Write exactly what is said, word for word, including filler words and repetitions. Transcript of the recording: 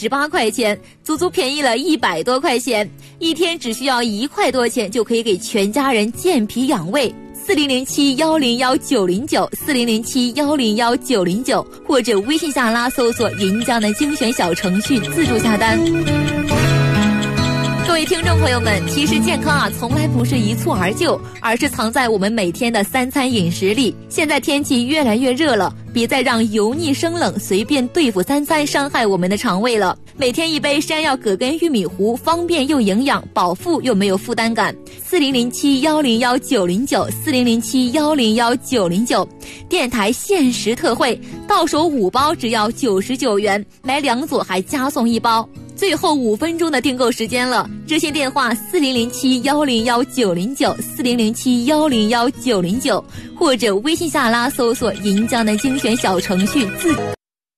十八块钱，足足便宜了一百多块钱。一天只需要一块多钱就可以给全家人健脾养胃。四零零七幺零幺九零九四零零七幺零幺九零九，或者微信下拉搜索银江的精选小程序自助下单。各位听众朋友们，其实健康啊，从来不是一蹴而就，而是藏在我们每天的三餐饮食里。现在天气越来越热了，别再让油腻生冷随便对付三餐伤害我们的肠胃了。每天一杯山药葛根玉米糊，方便又营养，饱腹又没有负担感。四零零七幺零幺九零九四零零七幺零幺九零九，电台限时特惠，到手五包只要九十九元，买两组还加送一包。最后五分钟的订购时间了，热线电话四零零七幺零幺九零九四零零七幺零幺九零九，或者微信下拉搜索银江的精选小程序自